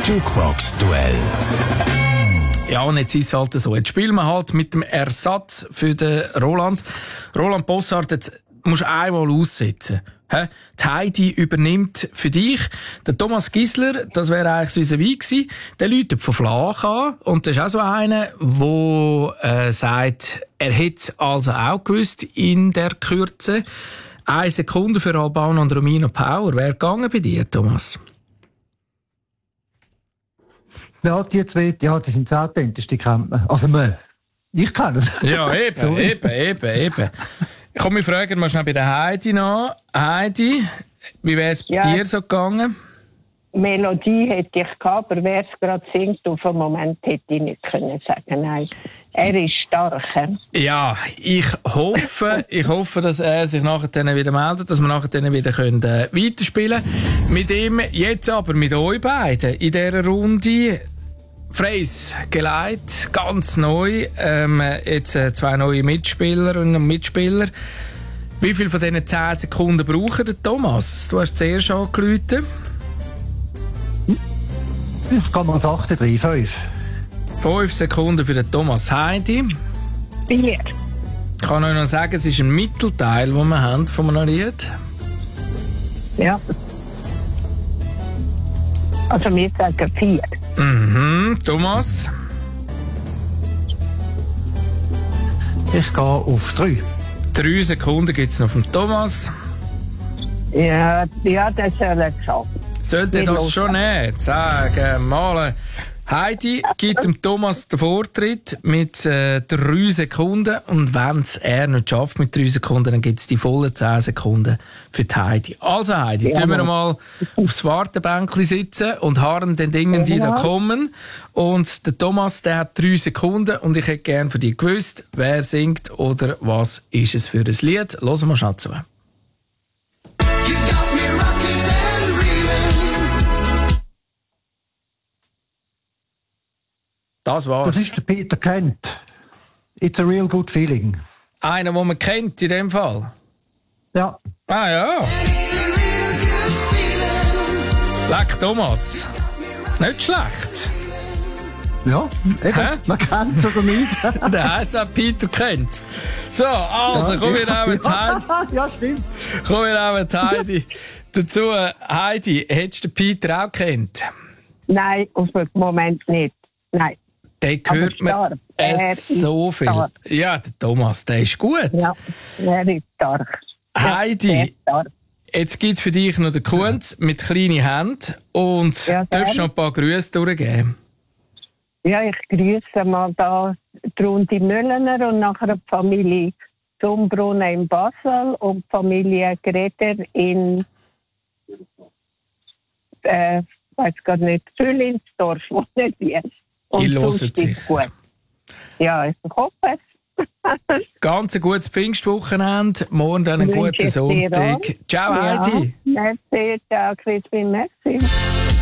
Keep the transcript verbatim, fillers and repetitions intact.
Jukebox-Duell. Ja, und jetzt ist es halt so. Jetzt spielen wir halt mit dem Ersatz für den Roland. Roland Bossart, jetzt musst du einmal aussetzen. He? Die Heidi übernimmt für dich. Der Thomas Gisler, das wäre eigentlich so vis-à-vis gewesen, der läutet von Flach an. Und das ist auch so einer, der äh, sagt, er hätte also auch gewusst in der Kürze. Eine Sekunde für Albano und Romino Power. Wäre gegangen bei dir, Thomas? Ja, die zwei, ja, die sind das authentischste, kennt man. Also, man, ich kann es. Ja, eben, eben, eben, eben. Komm, wir fragen mal schnell bei der Heidi nach. Heidi, wie wäre es bei Ja. dir so gegangen? Melodie hätte ich gehabt, aber wer es gerade singt, auf den Moment hätte ich nicht können sagen. Nein, er ist stark. He? Ja, ich hoffe, ich hoffe, dass er sich nachher dann wieder meldet, dass wir nachher dann wieder können, äh, weiterspielen können. Mit ihm, jetzt aber mit euch beiden in dieser Runde. Freys geleitet, ganz neu. Ähm, jetzt äh, zwei neue Mitspielerinnen und Mitspieler. Wie viel von diesen zehn Sekunden brauchen der Thomas? Du hast zuerst angerufen. Das kann man als acht drei, fünf. Fünf Sekunden für den Thomas. Heidi. Vier. Ich kann euch noch sagen, es ist ein Mittelteil, den wir haben von einem Lied. Ja. Also wir sagen vier. Mhm. Thomas. Ich gehe auf drei. Drei Sekunden gibt es noch vom Thomas. Ja, ja, das soll er geschafft. Sollte Nicht das los. schon nicht sagen? Mal. Heidi gibt dem Thomas den Vortritt mit äh, drei Sekunden. Und wenn es er nicht schafft mit drei Sekunden, dann gibt es die vollen zehn Sekunden für die Heidi. Also Heidi, Ja, tun wir Mann. mal aufs Wartebänkchen sitzen und harren den Dingen, die da Ja. kommen. Und der Thomas, der hat drei Sekunden und ich hätte gerne von dir gewusst, wer singt oder was ist es für ein Lied. Hören wir schnell zu. Das Das war's. ist der Peter Kent. It's a real good feeling. Einer, den man kennt in dem Fall. Ja. Ah ja. Leck Thomas. Nicht schlecht. Ja, eben. Hä? Man kennt es oder nicht. Der heisst auch Peter kennt. So, also, komm wir nehmen die Heidi. Ja, stimmt. Komm wir nehmen die Heidi. Dazu, Heidi, hättest du den Peter auch kennt? Nein, auf den Moment nicht. Nein. Den hört man stark. äh, Er ist so viel. stark. Ja, der Thomas, der ist gut. Ja, er ist stark. Heidi. Ja, sehr stark. Jetzt gibt es für dich noch den Kunz mit kleinen Händen und Ja, darfst gerne. noch ein paar Grüße durchgeben. Ja, ich grüße mal da die Runde Müllener und nachher die Familie Zumbrunn in Basel und die Familie Greder in, äh, weiß gar nicht, Züllinsdorf, wo nicht wie. Die hören sonst ist sicher. gut. Ja, ich hoffe es. Ganz ein gutes Pfingstwochenende, morgen dann einen Wünsche guten ich dir Sonntag. auch. Ciao Heidi. Ja, merci, ciao, Crispin, merci.